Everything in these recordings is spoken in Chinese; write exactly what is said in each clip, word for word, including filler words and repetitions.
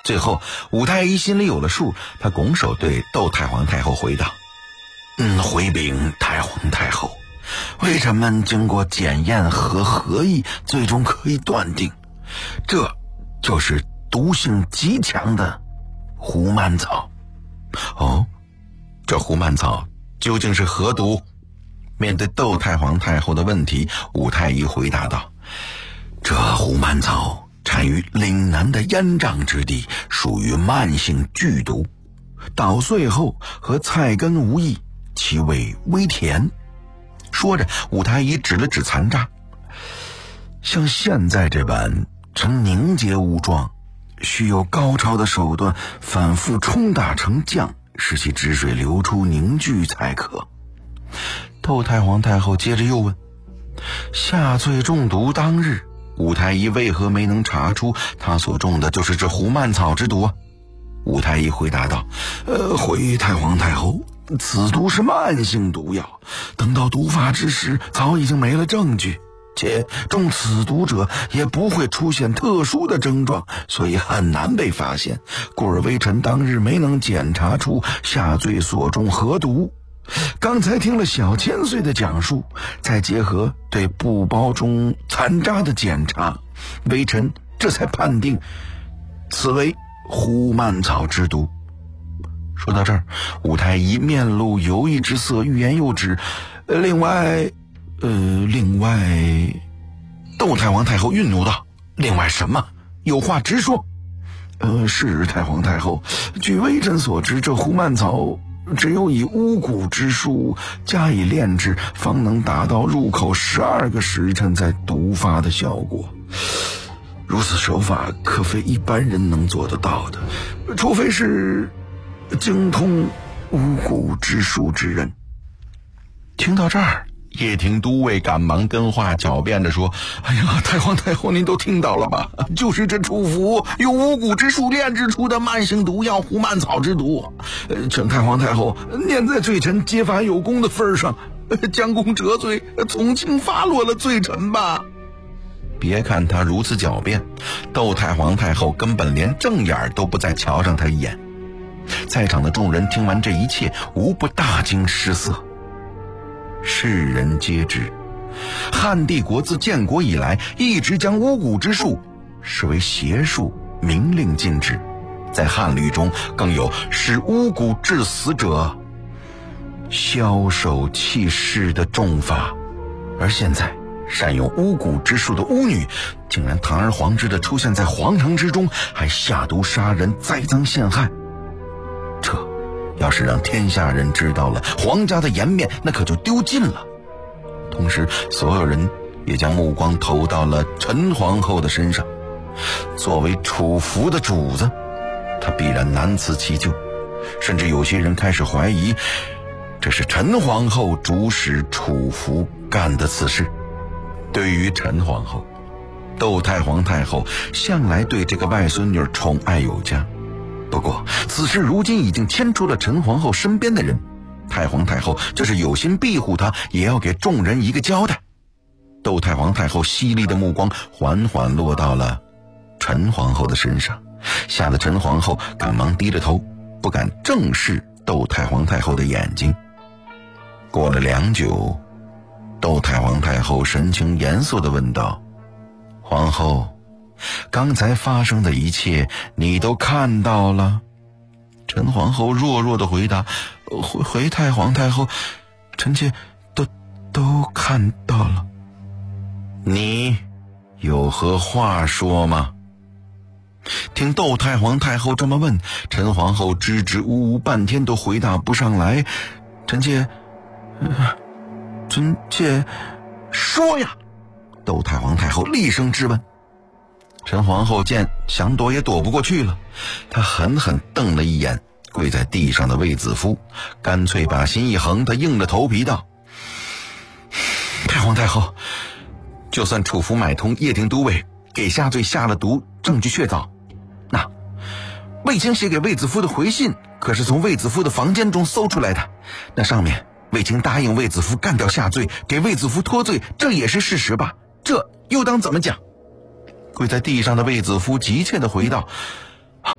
最后武太医心里有了数，他拱手对窦太皇太后回道：嗯，回禀太皇太后，微臣们经过检验和合议，最终可以断定，这就是毒性极强的胡蔓草。哦，这胡蔓草究竟是何毒？面对窦太皇太后的问题，武太医回答道：这胡蔓草产于岭南的烟瘴之地，属于慢性剧毒，捣碎后和菜根无异，其味微甜。说着，武太医指了指残渣，像现在这般呈凝结物状，需有高超的手段反复冲打成浆，使其汁水流出凝聚才可。窦太皇太后接着又问：下坠中毒当日，武太医为何没能查出他所中的就是这胡蔓草之毒啊？武太医回答道：呃，回太皇太后，此毒是慢性毒药，等到毒发之时，早已经没了证据，且中此毒者也不会出现特殊的症状，所以很难被发现，故而微臣当日没能检查出下坠所中何毒。刚才听了小千岁的讲述，再结合对布包中残渣的检查，微臣这才判定此为胡蔓草之毒。说到这儿，武太医面露犹豫之色，欲言又止。呃另外呃另外窦太皇太后愠怒道：另外什么？有话直说。呃是太皇太后，据微臣所知，这胡蔓草只有以巫蛊之术加以炼制，方能达到入口十二个时辰再毒发的效果。如此手法可非一般人能做得到的，除非是精通巫蛊之术之人。听到这儿，叶廷都尉赶忙跟话狡辩着说：哎呀，太皇太后您都听到了吧，就是这楚服用巫蛊之术炼制出的慢性毒药胡蔓草之毒。呃，请太皇太后念在罪臣揭发有功的份上，将功折罪，从轻发落了罪臣吧。别看他如此狡辩，窦太皇太后根本连正眼都不再瞧上他一眼。在场的众人听完这一切，无不大惊失色。世人皆知，汉帝国自建国以来，一直将巫蛊之术视为邪术，明令禁止。在汉律中更有使巫蛊致死者枭首弃市的重罚。而现在善用巫蛊之术的巫女竟然堂而皇之地出现在皇城之中，还下毒杀人，栽赃陷害。这要是让天下人知道了，皇家的颜面那可就丢尽了。同时所有人也将目光投到了陈皇后的身上。作为楚服的主子，她必然难辞其咎，甚至有些人开始怀疑这是陈皇后主使楚服干的此事。对于陈皇后，窦太皇太后向来对这个外孙女宠爱有加，不过此事如今已经牵出了陈皇后身边的人，太皇太后就是有心庇护她，也要给众人一个交代。窦太皇太后犀利的目光缓缓落到了陈皇后的身上，吓得陈皇后赶忙低着头，不敢正视窦太皇太后的眼睛。过了良久，窦太皇太后神情严肃地问道：皇后，刚才发生的一切你都看到了？陈皇后弱弱地回答：回回太皇太后，臣妾都都看到了。你有何话说吗？听窦太皇太后这么问，陈皇后支支吾吾半天都回答不上来。臣妾呃臣妾说呀！窦太皇太后厉声质问。陈皇后见想躲也躲不过去了，她狠狠瞪了一眼跪在地上的卫子夫，干脆把心一横，她硬着头皮道：太皇太后，就算楚服买通叶廷都尉，给下罪下了毒，证据确凿，那卫青写给卫子夫的回信可是从卫子夫的房间中搜出来的，那上面卫青答应卫子夫干掉下罪，给卫子夫脱罪，这也是事实吧？这又当怎么讲？跪在地上的卫子夫急切地回道：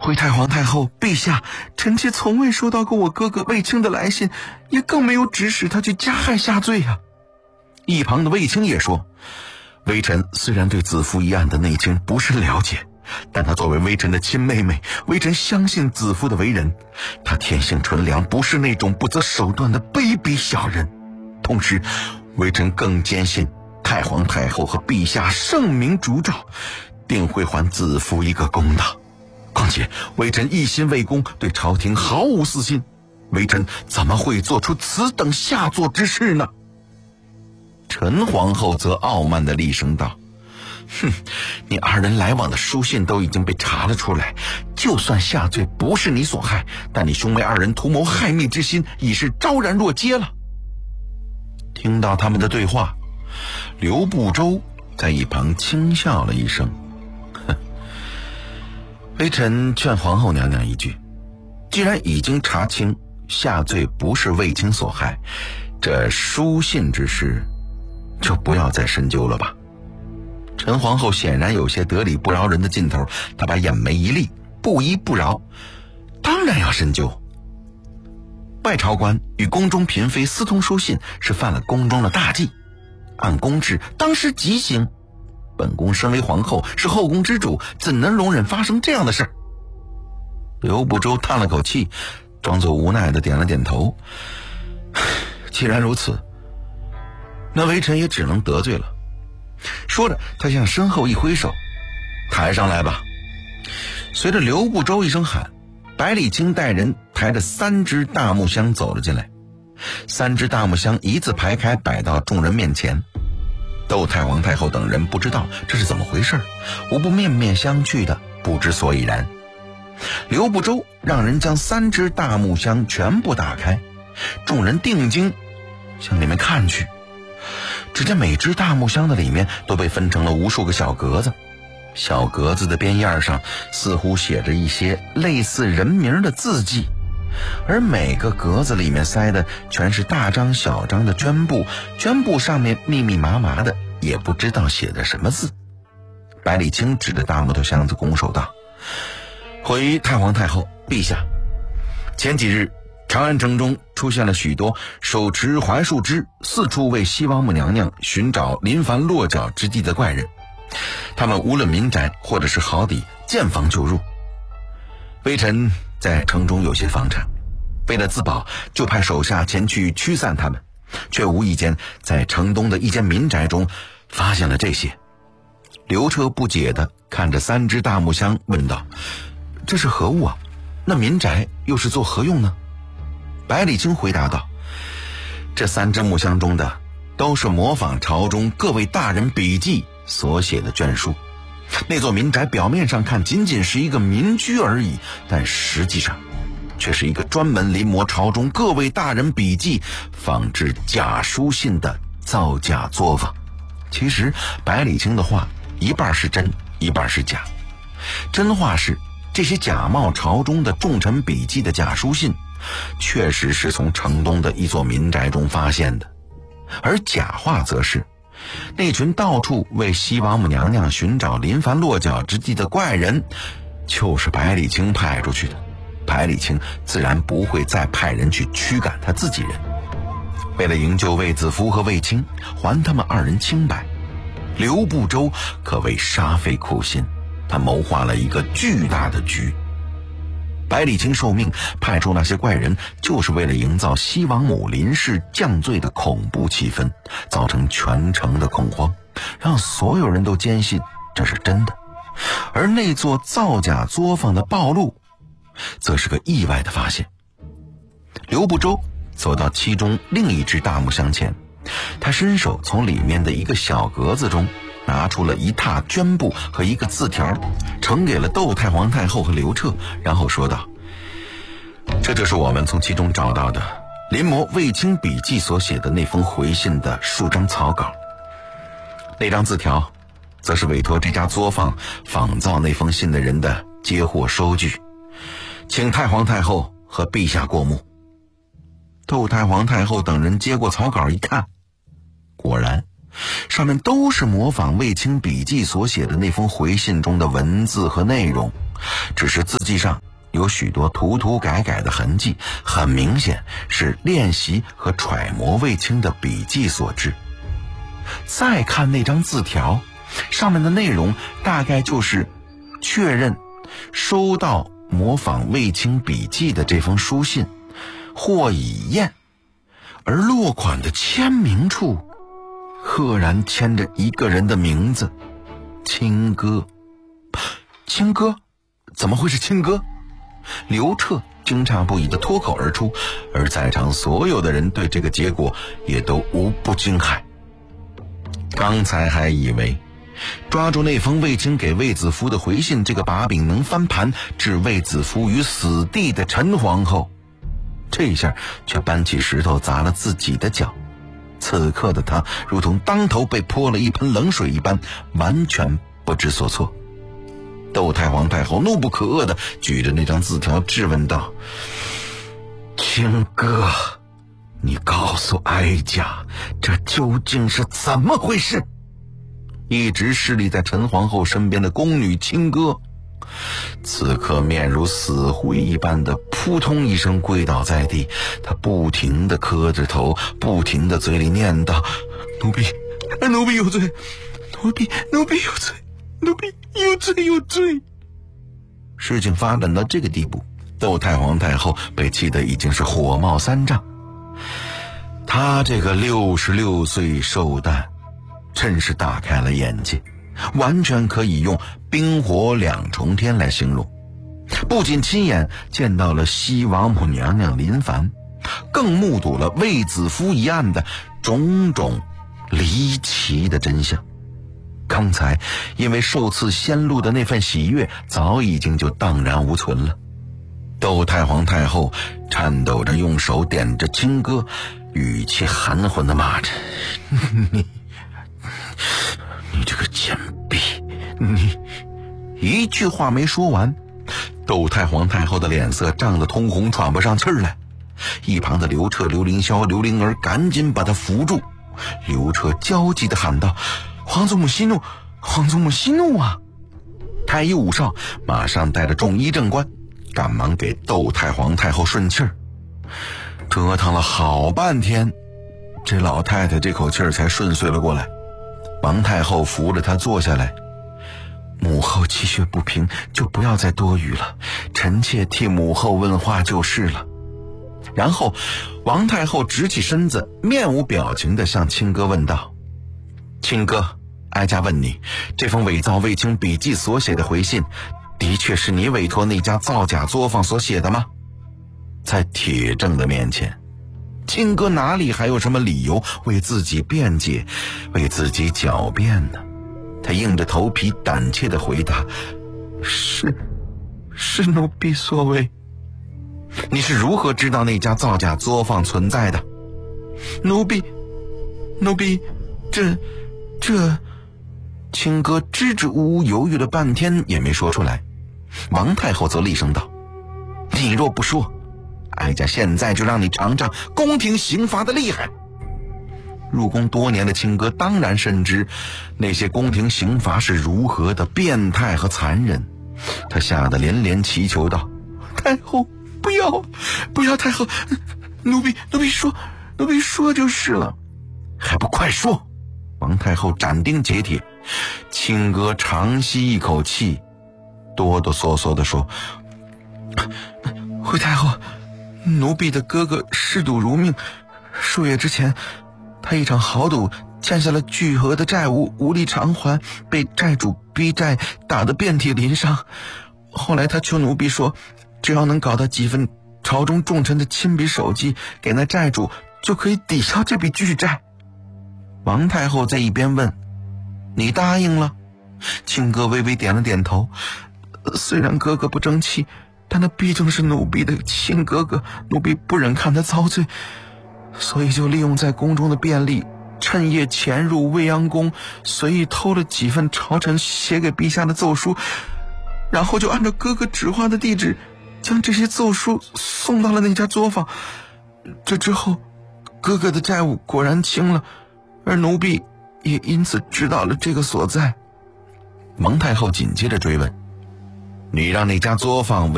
回太皇太后，陛下，臣妾从未收到过我哥哥卫青的来信，也更没有指使他去加害下罪啊。一旁的卫青也说，微臣虽然对子夫一案的内情不甚了解，但她作为微臣的亲妹妹，微臣相信子夫的为人，她天性纯良，不是那种不择手段的卑鄙小人。同时微臣更坚信太皇太后和陛下圣明烛照，定会还子夫一个公道。况且微臣一心为公，对朝廷毫无私心，微臣怎么会做出此等下作之事呢？陈皇后则傲慢地厉声道，哼，你二人来往的书信都已经被查了出来，就算下罪不是你所害，但你兄妹二人图谋害灭之心已是昭然若揭了。听到他们的对话，刘不周在一旁轻笑了一声，哼，微臣劝皇后娘娘一句，既然已经查清下罪不是卫青所害，这书信之事就不要再深究了吧。陈皇后显然有些得理不饶人的劲头，她把眼眉一立，不依不饶，当然要深究。外朝官与宫中嫔妃私通书信，是犯了宫中的大忌，按宫制当时极刑。本宫身为皇后，是后宫之主，怎能容忍发生这样的事？刘不周叹了口气，装作无奈的点了点头。既然如此，那微臣也只能得罪了。说着，他向身后一挥手，抬上来吧。随着刘不周一声喊，百里清带人抬着三只大木箱走了进来。三只大木箱一字排开，摆到众人面前。窦太皇太后等人不知道这是怎么回事，无不面面相觑的不知所以然。刘不周让人将三只大木箱全部打开，众人定睛向里面看去，只见每只大木箱的里面都被分成了无数个小格子，小格子的边沿上似乎写着一些类似人名的字迹，而每个格子里面塞的全是大张小张的绢布，绢布上面密密麻麻的，也不知道写的什么字。百里清指着大木头箱子拱手道，回太皇太后，陛下，前几日长安城中出现了许多手持槐树枝四处为西王母娘娘寻找临凡落脚之地的怪人，他们无论民宅或者是壕底，见房就入。微臣在城中有些房产，为了自保，就派手下前去驱散他们，却无意间在城东的一间民宅中发现了这些。刘彻不解地看着三只大木箱问道，这是何物啊？那民宅又是做何用呢？百里清回答道，这三只木箱中的都是模仿朝中各位大人笔记所写的卷书。那座民宅表面上看仅仅是一个民居而已，但实际上却是一个专门临摹朝中各位大人笔记仿制假书信的造假作坊。其实百里清的话一半是真，一半是假。真话是这些假冒朝中的重臣笔记的假书信确实是从城东的一座民宅中发现的，而假话则是那群到处为西王母娘娘寻找临凡落脚之地的怪人就是百里清派出去的。百里清自然不会再派人去驱赶他自己人。为了营救卫子夫和卫青，还他们二人清白，刘不周可谓煞费苦心，他谋划了一个巨大的局。百里清受命派出那些怪人，就是为了营造西王母临世降罪的恐怖气氛，造成全城的恐慌，让所有人都坚信这是真的。而那座造假作坊的暴露则是个意外的发现。刘不周走到其中另一只大木箱前，他伸手从里面的一个小格子中拿出了一沓绢布和一个字条，呈给了窦太皇太后和刘彻，然后说道，这就是我们从其中找到的临摹卫青笔记所写的那封回信的数张草稿，那张字条则是委托这家作坊仿造那封信的人的接货收据，请太皇太后和陛下过目。窦太皇太后等人接过草稿一看，果然上面都是模仿卫青笔记所写的那封回信中的文字和内容，只是字迹上有许多涂涂改改的痕迹，很明显是练习和揣摩卫青的笔记所致。再看那张字条，上面的内容大概就是确认收到模仿卫青笔记的这封书信，或已验，而落款的签名处赫然签着一个人的名字，青哥。青哥？怎么会是青哥？刘彻惊诧不已地脱口而出，而在场所有的人对这个结果也都无不惊骇。刚才还以为抓住那封卫青给卫子夫的回信这个把柄能翻盘置卫子夫于死地的陈皇后，这下却搬起石头砸了自己的脚。此刻的他如同当头被泼了一盆冷水一般，完全不知所措。窦太皇太后怒不可遏地举着那张字条质问道：青哥，你告诉哀家，这究竟是怎么回事？一直侍立在陈皇后身边的宫女青歌，此刻面如死灰一般的扑通一声跪倒在地，她不停地磕着头，不停地嘴里念叨：奴婢，奴婢有罪，奴婢，奴婢有罪，奴婢有罪有罪。事情发展到这个地步，窦太皇太后被气得已经是火冒三丈。她这个六十六岁寿诞真是大开了眼界，完全可以用冰火两重天来形容。不仅亲眼见到了西王母娘娘临凡，更目睹了卫子夫一案的种种离奇的真相。刚才因为受赐仙露的那份喜悦早已经就荡然无存了。窦太皇太后颤抖着用手点着青歌，语气含混地骂着：你你这个贱婢，你……一句话没说完，窦太皇太后的脸色涨得通红，喘不上气儿来。一旁的刘彻、刘凌霄、刘灵儿赶紧把他扶住。刘彻焦急地喊道：皇祖母息怒，皇祖母息怒啊！太医武少马上带着众医正官赶忙给窦太皇太后顺气儿。折腾了好半天，这老太太这口气儿才顺遂了过来。王太后扶着她坐下来：母后气血不平，就不要再多语了，臣妾替母后问话就是了。然后王太后直起身子，面无表情地向青哥问道：青哥，哀家问你，这封伪造卫青笔记所写的回信，的确是你委托那家造假作坊所写的吗？在铁证的面前，青哥哪里还有什么理由为自己辩解，为自己狡辩呢？他硬着头皮胆怯地回答：是是奴婢所为。你是如何知道那家造假作坊存在的？奴婢奴婢这这青哥支支吾吾犹豫了半天也没说出来。王太后则厉声道：你若不说，哀家现在就让你尝尝宫廷刑罚的厉害。入宫多年的青哥当然深知那些宫廷刑罚是如何的变态和残忍，他吓得连连祈求道：太后不要不要，太后，奴婢奴婢说奴婢说就是了。还不快说！王太后斩钉截铁。青哥长吸一口气，哆哆嗦嗦地说：回太后，奴婢的哥哥嗜赌如命，数月之前他一场豪赌欠下了巨额的债务，无力偿还，被债主逼债，打得遍体鳞伤。后来他求奴婢说，只要能搞到几份朝中重臣的亲笔手迹给那债主，就可以抵消这笔巨债。王太后在一边问：你答应了？青哥微微点了点头。虽然哥哥不争气，但他毕竟是奴婢的亲哥哥，奴婢不忍看他遭罪，所以就利用在宫中的便利，趁夜潜入未央宫，随意偷了几份朝臣写给陛下的奏书，然后就按照哥哥指划的地址将这些奏书送到了那家作坊。这之后哥哥的债务果然清了，而奴婢也因此知道了这个所在。”蒙太后紧接着追问：“你让那家作坊